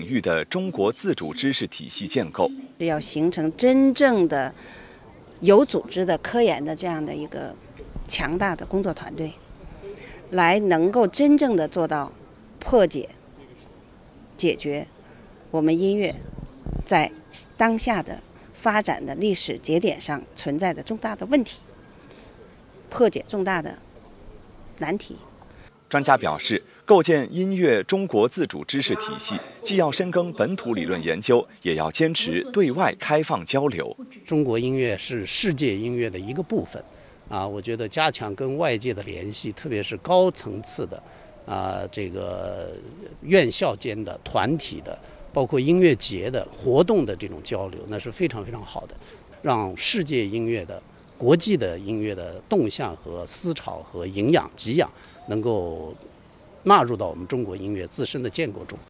域的中国自主知识体系建构， 要形成真正的有组织的科研的这样的一个强大的工作团队，来能够真正的做到破解、解决我们音乐在当下的发展的历史节点上存在的重大的问题，破解重大的难题。 专家表示，构建音乐中国自主知识体系，既要深耕本土理论研究，也要坚持对外开放交流。 中国音乐是世界音乐的一个部分，我觉得加强跟外界的联系，特别是高层次的，这个院校间的、团体的，包括音乐节的活动的这种交流，那是非常非常好的，让世界音乐的、国际的音乐的动向和思潮和营养给养能够纳入到我们中国音乐自身的建构中。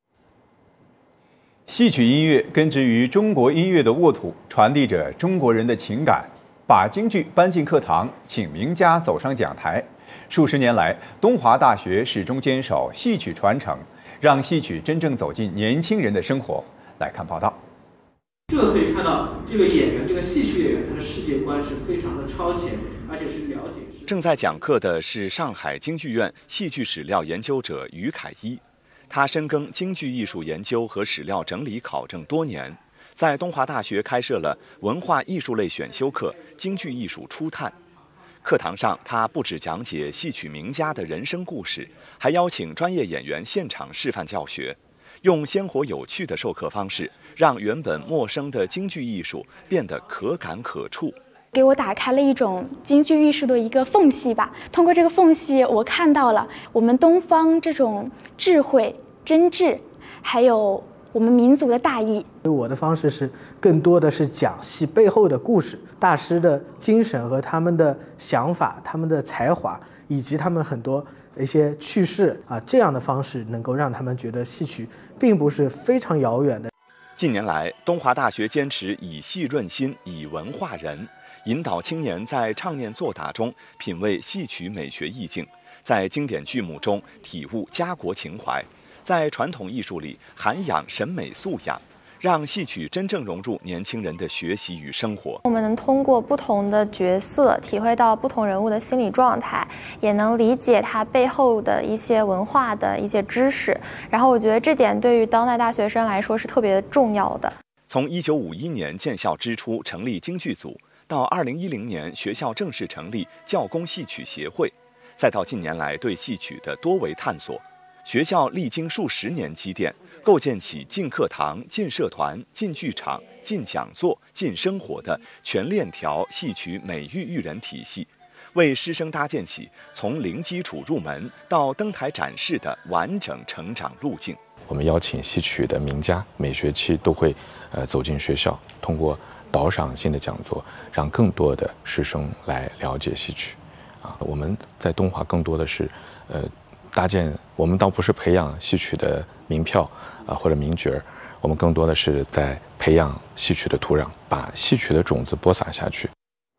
戏曲音乐根植于中国音乐的沃土，传递着中国人的情感，把京剧搬进课堂，请名家走上讲台。数十年来，东华大学始终坚守戏曲传承，让戏曲真正走进年轻人的生活。来看报道。 这个可以看到，这个演员，这个戏曲演员，他的世界观是非常的超前，而且是了解。 正在讲课的是上海京剧院戏剧史料研究者于凯一，他深耕京剧艺术研究和史料整理考证多年，在东华大学开设了文化艺术类选修课《京剧艺术初探》。课堂上，他不只讲解戏曲名家的人生故事，还邀请专业演员现场示范教学，用鲜活有趣的授课方式，让原本陌生的京剧艺术变得可感可触。 给我打开了一种京剧艺术的一个缝隙吧。通过这个缝隙，我看到了我们东方这种智慧、真挚，还有我们民族的大义。 我的方式是更多的是讲戏背后的故事，大师的精神和他们的想法、他们的才华，以及他们很多一些趣事这样的方式能够让他们觉得戏曲并不是非常遥远的。 近年来，东华大学坚持以戏润心，以文化人，引导青年在唱念做打中品味戏曲美学意境，在经典剧目中体悟家国情怀，在传统艺术里涵养审美素养，让戏曲真正融入年轻人的学习与生活。 我们能通过不同的角色体会到不同人物的心理状态，也能理解他背后的一些文化的一些知识，然后我觉得这点对于当代大学生来说是特别重要的。 从1951年建校之初成立京剧组，到2010年学校正式成立教工戏曲协会，再到近年来对戏曲的多维探索，学校历经数十年积淀，构建起进课堂、进社团、进剧场、进讲座、进生活的全链条戏曲美育育人体系，为师生搭建起从零基础入门到登台展示的完整成长路径。 我们邀请戏曲的名家，每学期都会走进学校，通过导赏性的讲座，让更多的师生来了解戏曲。我们在东华更多的是搭建，我们倒不是培养戏曲的名票或者名角，我们更多的是在培养戏曲的土壤，把戏曲的种子播撒下去。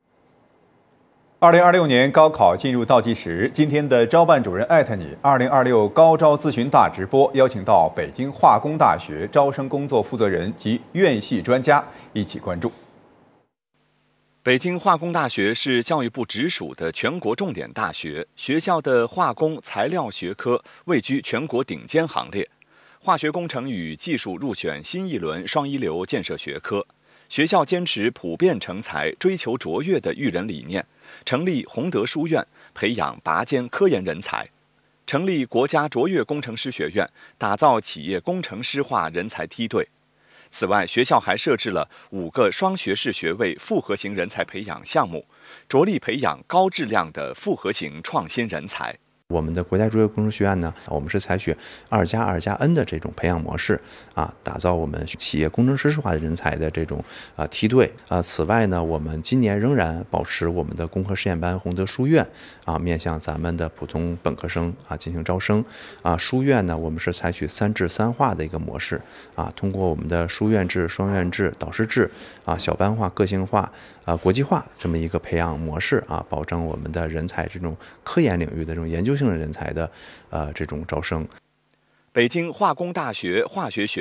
2026年高考进入倒计时，今天的招办主任艾特你2026高招咨询大直播，邀请到北京化工大学招生工作负责人及院系专家一起关注。 北京化工大学是教育部直属的全国重点大学，学校的化工材料学科位居全国顶尖行列，化学工程与技术入选新一轮双一流建设学科。学校坚持普遍成才、追求卓越的育人理念，成立洪德书院，培养拔尖科研人才；成立国家卓越工程师学院，打造企业工程师化人才梯队。此外，学校还设置了5个双学士学位复合型人才培养项目，着力培养高质量的复合型创新人才。 我们的国家卓越工程学院呢，我们是采取2+2+N 的这种培养模式打造我们企业工程师化的人才的这种梯队此外呢，我们今年仍然保持我们的工科实验班洪德书院面向咱们的普通本科生进行招生书院呢，我们是采取3制3化的一个模式通过我们的书院制、双院制、导师制小班化、个性化国际化这么一个培养模式保证我们的人才这种科研领域的这种研究性的人才的这种招生。 北京化工大学化学学